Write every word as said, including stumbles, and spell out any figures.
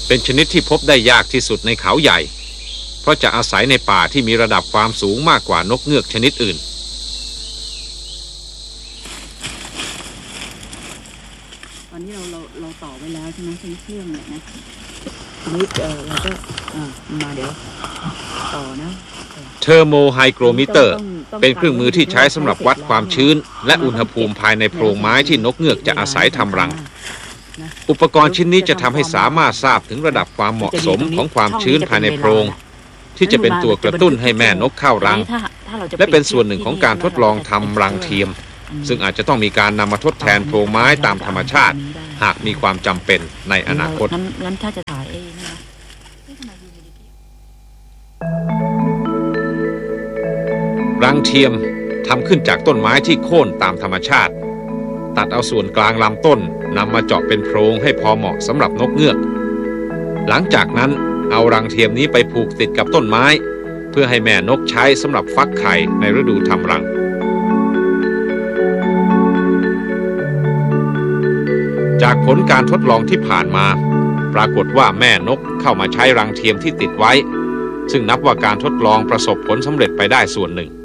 เป็นชนิดที่พบได้ยากที่สุดในเขาใหญ่เพราะจะอาศัยในป่าที่มีระดับความสูงมากกว่านกเงือกชนิดอื่นตอนนี้เราเราเราต่อไว้แล้วใช่ไหมใช้เครื่องเนี่ยนะทีนี้เออเราก็อ่ามาเดี๋ยวต่อนะเทอร์โมไฮโกรมิเตอร์เป็นเครื่องมือที่ใช้สำหรับวัดความชื้นและอุณหภูมิภายในโพรงไม้ที่นกเงือกจะอาศัยทำรังอุปกรณ์ชิ้นนี้จะทำให้สามารถทราบถึงระดับความเหมาะสมของความชื้นภายในโพรงที่จะเป็นตัวกระตุ้นให้แม่นกเข้ารังและเป็นส่วนหนึ่งของการทดลองทำรังเทียมซึ่งอาจจะต้องมีการนำมาทดแทนโพรงไม้ตามธรรมชาติหากมีความจำเป็นในอนาคตงั้นถ้าจะถ่ายเองนะคะรังเทียมทำขึ้นจากต้นไม้ที่โค่นตามธรรมชาติตัดเอาส่วนกลางลำต้นนำมาเจาะเป็นโพรงให้พอเหมาะสำหรับนกเงือกหลังจากนั้นเอารังเทียมนี้ไปผูกติดกับต้นไม้เพื่อให้แม่นกใช้สำหรับฟักไข่ในฤดูทำรังจากผลการทดลองที่ผ่านมาปรากฏว่าแม่นกเข้ามาใช้รังเทียมที่ติดไว้ซึ่งนับว่าการทดลองประสบผลสำเร็จไปได้ส่วนหนึ่ง